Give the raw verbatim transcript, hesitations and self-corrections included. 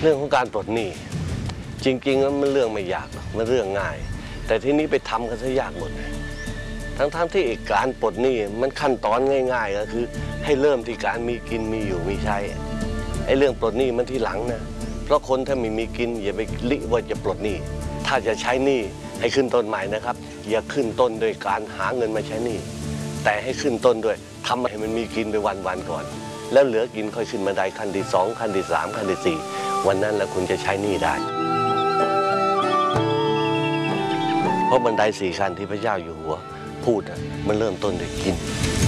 รื่องของการปลดหนี้จริงๆแล้วมันเรื่องไม่ยากหรอกมันเรื่องง่าย แต่ที่นี้ไปทำกันซะยากหมดเลยทั้งๆ ท, ที่การปลดหนี้มันขั้นตอนง่ายๆก็คือให้เริ่มที่การมีกินมีอยู่มีใช้ไอ้เรื่องปลดหนี้มันทีหลังนะเพราะคนถ้าไม่มีกินอย่าไปลิว่าจะปลดหนี้ถ้าจะใช้หนี้ให้ขึ้นต้นใหม่นะครับอย่าขึ้นต้นโดยการหาเงินมาใช้หนี้แต่ให้ขึ้นต้นด้วยทำให้มันมีกินไปวันๆก่อนแล้วเหลือกินค่อยขึ้นบันไดขั้นที่สองขั้นที่สามขั้นที่สี่วันนั้นแล้วคุณจะใช้หนี้ได้เพราะบันไดสี่ขั้นที่พระเจ้าอยู่หัวพูดมันเริ่มต้นด้วยกิน